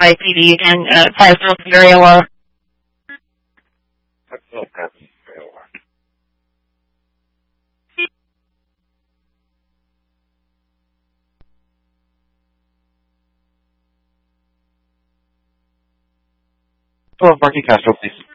IPD again, 503 AOR. Hello, Marky Castro, please.